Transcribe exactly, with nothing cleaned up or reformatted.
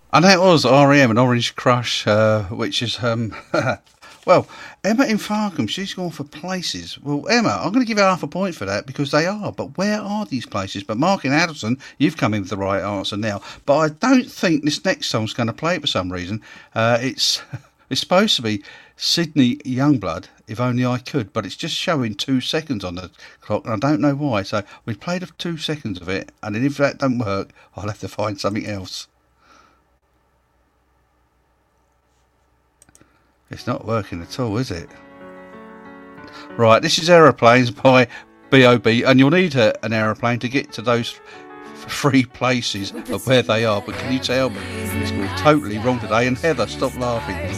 And that was R E M, an Orange Crush, uh, which is, um, well, Emma in Farkham, she's gone for places. Well, Emma, I'm going to give you half a point for that because they are, but where are these places? But Mark in Addison, you've come in with the right answer now. But I don't think this next song's going to play it for some reason. Uh, it's it's supposed to be Sydney Youngblood, If Only I Could, but it's just showing two seconds on the clock, and I don't know why. So we played two seconds of it, and then if that don't work, I'll have to find something else. It's not working at all, is it? Right, this is Aeroplanes by B O B, and you'll need a, an aeroplane to get to those f- three places of where they are. But can you tell me? It's totally wrong today. And Heather, stop laughing.